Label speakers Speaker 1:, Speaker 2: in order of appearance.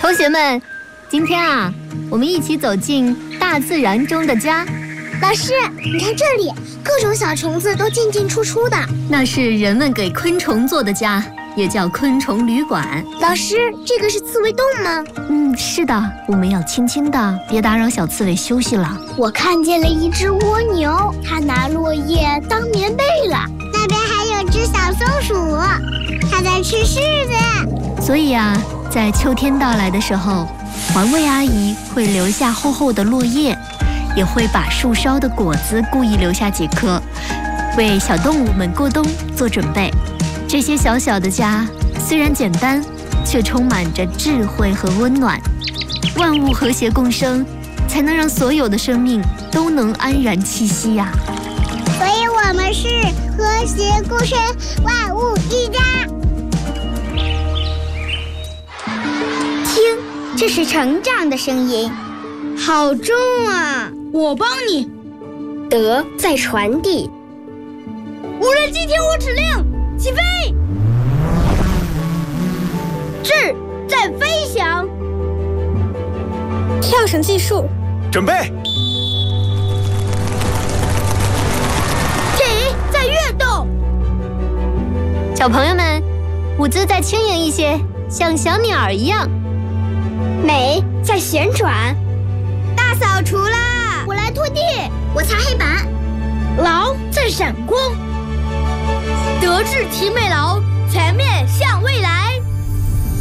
Speaker 1: 同学们，今天啊，我们一起走进大自然中的家。
Speaker 2: 老师，你看这里，各种小虫子都进进出出的。
Speaker 1: 那是人们给昆虫做的家，也叫昆虫旅馆。
Speaker 2: 老师，这个是刺猬洞吗？
Speaker 1: 是的，我们要轻轻的，别打扰小刺猬休息了。
Speaker 2: 我看见了一只蜗牛，它拿落叶当棉被了。那边还有只小松鼠，它在吃柿子。
Speaker 1: 所以啊，在秋天到来的时候，环卫阿姨会留下厚厚的落叶，也会把树梢的果子故意留下几颗，为小动物们过冬做准备。这些小小的家虽然简单，却充满着智慧和温暖。万物和谐共生，才能让所有的生命都能安然栖息呀。
Speaker 2: 所以我们是和谐共生，万物一家。听，这是成长的声音，好重啊！
Speaker 3: 我帮你。
Speaker 2: 德在传递。
Speaker 3: 无人机听我指令，起飞！智在飞翔。
Speaker 2: 跳绳计数，
Speaker 4: 准备。
Speaker 3: 体在跃动。
Speaker 1: 小朋友们，舞姿再轻盈一些，像小鸟儿一样。
Speaker 2: 美在旋转。大扫除啦！我来拖地，我擦黑板。
Speaker 3: 劳在闪光。德智体美劳，全面向未来。